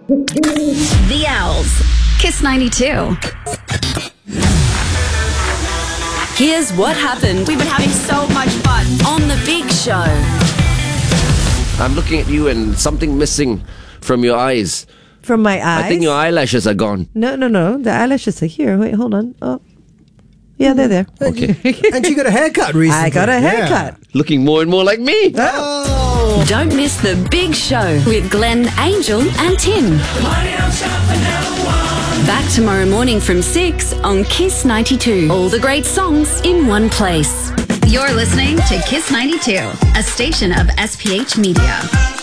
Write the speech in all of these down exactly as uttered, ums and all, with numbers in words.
The Owls. Kiss ninety-two. Here's what happened. We've been having so much fun on The Big Show. I'm looking at you and something missing from your eyes. From my eyes? I think your eyelashes are gone. No, no, no. The eyelashes are here. Wait, hold on. Oh. Yeah, they're there. Okay. And you got a haircut recently. I got a haircut. Yeah. Looking more and more like me. Oh. Don't miss The Big Show with Glenn, Angel and Tim. Back tomorrow morning from six on Kiss ninety-two. All the great songs in one place. You're listening to Kiss ninety-two, a station of S P H Media.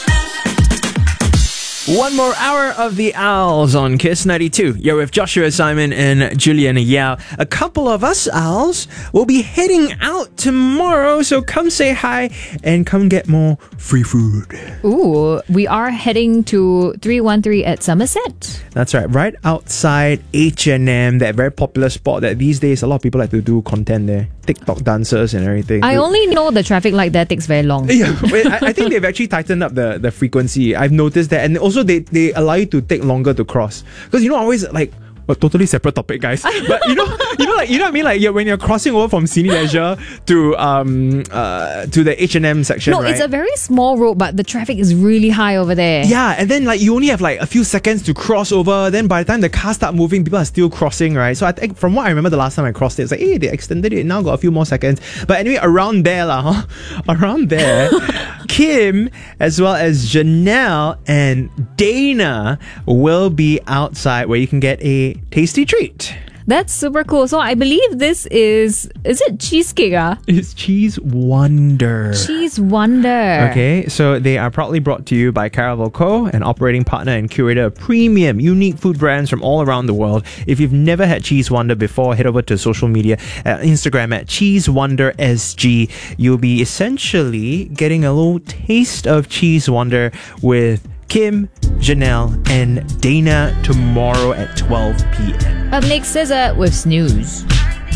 One more hour of the Owls on Kiss ninety-two. You're with Joshua Simon and Julian Yao. A couple of us Owls will be heading out tomorrow, so come say hi and come get more free food. Ooh, we are heading to three one three at Somerset. That's right, right outside H and M, that very popular spot that these days a lot of people like to do content there. TikTok dancers and everything. I only know the traffic light there takes very long. Yeah, wait, I, I think they've actually tightened up the, the frequency. I've noticed that. And also they, they allow you to take longer to cross. Because you know, always like, a totally separate topic, guys. But you know, you know, like you know what I mean. Like, yeah, when you're crossing over from Cine Leisure to um uh to the H and M section, No, right? it's a very small road, but the traffic is really high over there. Yeah, and then like you only have like a few seconds to cross over. Then by the time the cars start moving, people are still crossing, right? So I think from what I remember, the last time I crossed it, it's like, hey, they extended it. Now got a few more seconds. But anyway, around there, lah, huh? Around there, Kim as well as Janelle and Dana will be outside where you can get a tasty treat. That's super cool. So I believe this is, is it cheesecake? Ah? It's Cheese Wonder. Cheese Wonder. Okay, so they are proudly brought to you by Caravel Co., an operating partner and curator of premium, unique food brands from all around the world. If you've never had Cheese Wonder before, head over to social media, uh, Instagram at Cheese Wonder S G. You'll be essentially getting a little taste of Cheese Wonder with Kim, Janelle, and Dana tomorrow at twelve p.m. Up next, S Z A with Snooze.